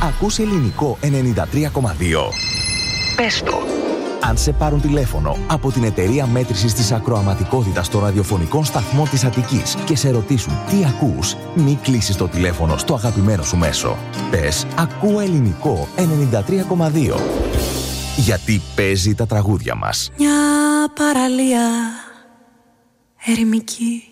Ακούς ελληνικό 93,2. Πες το. Αν σε πάρουν τηλέφωνο από την εταιρεία μέτρησης της ακροαματικότητας των ραδιοφωνικών σταθμών της Αττικής και σε ρωτήσουν τι ακούς, μη κλείσεις το τηλέφωνο στο αγαπημένο σου μέσο. Πες «Ακούω ελληνικό 93,2». Γιατί παίζει τα τραγούδια μας. Μια παραλία ερημική